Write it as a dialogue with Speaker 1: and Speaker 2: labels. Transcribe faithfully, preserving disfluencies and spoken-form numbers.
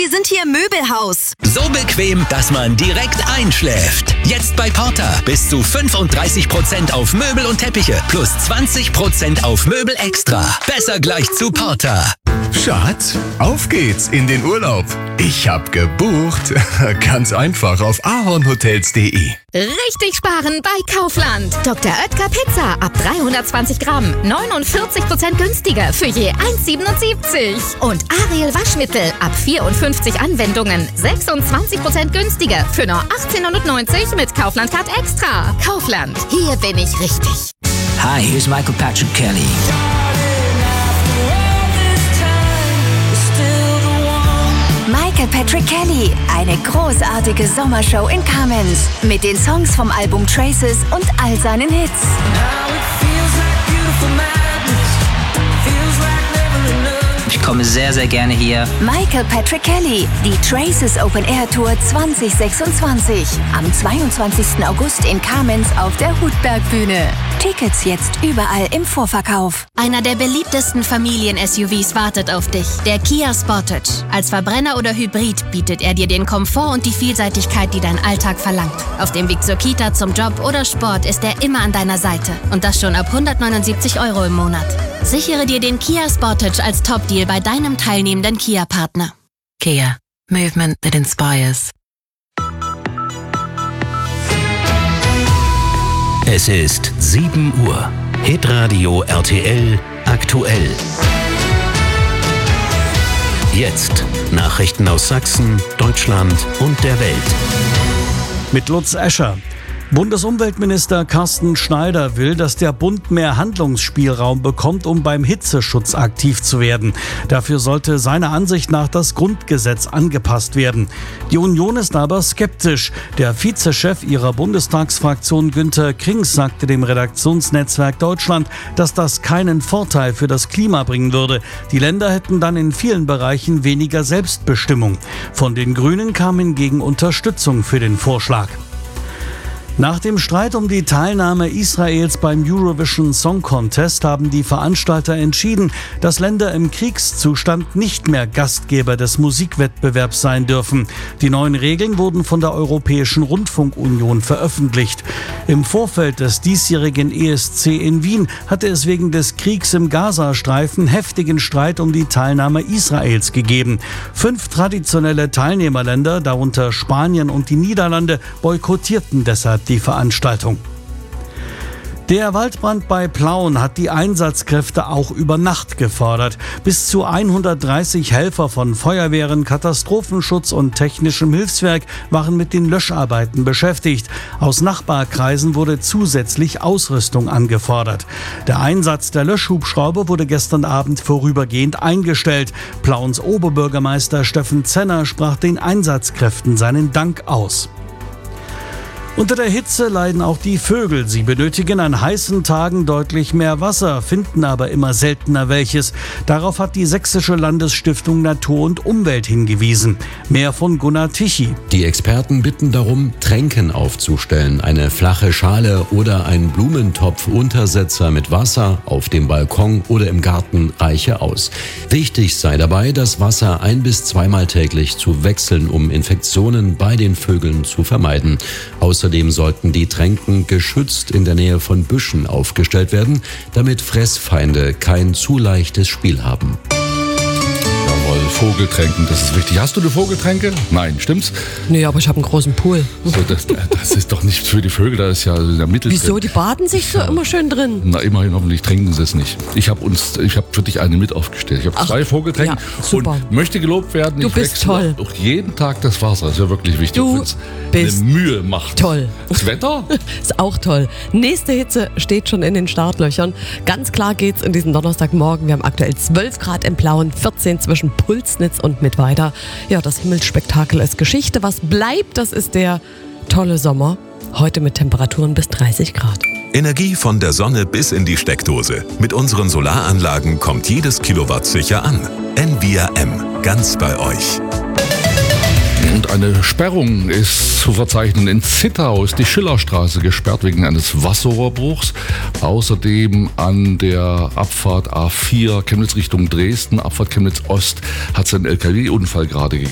Speaker 1: Wir sind hier im Möbelhaus.
Speaker 2: So bequem, dass man direkt einschläft. Jetzt bei Porter bis zu fünfunddreißig Prozent auf Möbel und Teppiche plus zwanzig Prozent auf Möbel extra. Besser gleich zu Porter.
Speaker 3: Schatz, auf geht's in den Urlaub. Ich hab gebucht. Ganz einfach auf ahornhotels punkt de.
Speaker 4: Richtig sparen bei Kaufland. Doktor Oetker Pizza ab dreihundertzwanzig Gramm. neunundvierzig Prozent günstiger für je eins Komma siebenundsiebzig. Und Ariel Waschmittel ab vierundfünfzig Anwendungen. sechsundzwanzig Prozent günstiger für nur achtzehnhundertneunzig mit Kaufland Card Extra. Kaufland, hier bin ich richtig.
Speaker 5: Hi, here's Michael Patrick Kelly.
Speaker 6: Michael Patrick Kelly, eine großartige Sommershow in Kamenz mit den Songs vom Album Traces und all seinen Hits.
Speaker 5: Ich komme sehr, sehr gerne hier.
Speaker 6: Michael Patrick Kelly, die Traces Open Air Tour zwanzig sechsundzwanzig. Am zweiundzwanzigsten August in Kamenz auf der Hutbergbühne. Tickets jetzt überall im Vorverkauf.
Speaker 7: Einer der beliebtesten Familien-S U Vs wartet auf dich. Der Kia Sportage. Als Verbrenner oder Hybrid bietet er dir den Komfort und die Vielseitigkeit, die dein Alltag verlangt. Auf dem Weg zur Kita, zum Job oder Sport ist er immer an deiner Seite. Und das schon ab hundertneunundsiebzig Euro im Monat. Sichere dir den Kia Sportage als Top-Deal bei deinem teilnehmenden Kia-Partner.
Speaker 8: Kia. Movement that inspires.
Speaker 2: Es ist sieben Uhr. Hitradio R T L aktuell. Jetzt Nachrichten aus Sachsen, Deutschland und der Welt.
Speaker 9: Mit Lutz Escher. Bundesumweltminister Carsten Schneider will, dass der Bund mehr Handlungsspielraum bekommt, um beim Hitzeschutz aktiv zu werden. Dafür sollte seiner Ansicht nach das Grundgesetz angepasst werden. Die Union ist aber skeptisch. Der Vizechef ihrer Bundestagsfraktion Günther Krings sagte dem Redaktionsnetzwerk Deutschland, dass das keinen Vorteil für das Klima bringen würde. Die Länder hätten dann in vielen Bereichen weniger Selbstbestimmung. Von den Grünen kam hingegen Unterstützung für den Vorschlag. Nach dem Streit um die Teilnahme Israels beim Eurovision Song Contest haben die Veranstalter entschieden, dass Länder im Kriegszustand nicht mehr Gastgeber des Musikwettbewerbs sein dürfen. Die neuen Regeln wurden von der Europäischen Rundfunkunion veröffentlicht. Im Vorfeld des diesjährigen E S C in Wien hatte es wegen des Kriegs im Gazastreifen heftigen Streit um die Teilnahme Israels gegeben. Fünf traditionelle Teilnehmerländer, darunter Spanien und die Niederlande, boykottierten deshalb die Veranstaltung. Der Waldbrand bei Plauen hat die Einsatzkräfte auch über Nacht gefordert. Bis zu hundertdreißig Helfer von Feuerwehren, Katastrophenschutz und technischem Hilfswerk waren mit den Löscharbeiten beschäftigt. Aus Nachbarkreisen wurde zusätzlich Ausrüstung angefordert. Der Einsatz der Löschhubschrauber wurde gestern Abend vorübergehend eingestellt. Plauens Oberbürgermeister Steffen Zenner sprach den Einsatzkräften seinen Dank aus. Unter der Hitze leiden auch die Vögel. Sie benötigen an heißen Tagen deutlich mehr Wasser, finden aber immer seltener welches. Darauf hat die Sächsische Landesstiftung Natur und Umwelt hingewiesen. Mehr von Gunnar Tichy.
Speaker 10: Die Experten bitten darum, Tränken aufzustellen. Eine flache Schale oder ein Blumentopf-Untersetzer mit Wasser auf dem Balkon oder im Garten reiche aus. Wichtig sei dabei, das Wasser ein- bis zweimal täglich zu wechseln, um Infektionen bei den Vögeln zu vermeiden. Außerdem sollten die Tränken geschützt in der Nähe von Büschen aufgestellt werden, damit Fressfeinde kein zu leichtes Spiel haben.
Speaker 11: Jawohl, Vogeltränken, das ist wichtig. Hast du eine Vogeltränke? Nein, stimmt's?
Speaker 12: Nee, aber ich habe einen großen Pool.
Speaker 11: So, das, das ist doch nicht für die Vögel, da ist ja der Mittel.
Speaker 12: Wieso?
Speaker 11: drin.
Speaker 12: Die baden sich so immer schön drin.
Speaker 11: Na, immerhin, hoffentlich trinken sie es nicht. Ich habe uns, ich habe für dich eine mit aufgestellt. Ich habe
Speaker 12: Ach,
Speaker 11: zwei Vogeltränken
Speaker 12: ja, super.
Speaker 11: und möchte gelobt werden.
Speaker 12: Du
Speaker 11: ich
Speaker 12: bist
Speaker 11: wechsle
Speaker 12: toll.
Speaker 11: Auch jeden Tag das Wasser. Das ist ja wirklich wichtig.
Speaker 12: Du
Speaker 11: Wenn's
Speaker 12: bist
Speaker 11: eine Mühe macht.
Speaker 12: Toll.
Speaker 11: Das Wetter?
Speaker 12: Ist auch toll. Nächste Hitze steht schon in den Startlöchern. Ganz klar geht's in diesen Donnerstagmorgen. Wir haben aktuell zwölf Grad in Plauen, vierzehn zwischen Pulsnitz und Mittweida. Ja, das Himmelsspektakel ist Geschichte. Was bleibt, das ist der tolle Sommer. Heute mit Temperaturen bis dreißig Grad.
Speaker 3: Energie von der Sonne bis in die Steckdose. Mit unseren Solaranlagen kommt jedes Kilowatt sicher an. N V R M, ganz bei euch.
Speaker 11: Und eine Sperrung ist zu verzeichnen. In Zittau ist die Schillerstraße gesperrt wegen eines Wasserrohrbruchs. Außerdem an der Abfahrt A vier Chemnitz Richtung Dresden, Abfahrt Chemnitz Ost, hat es einen L K W-Unfall gerade gegeben.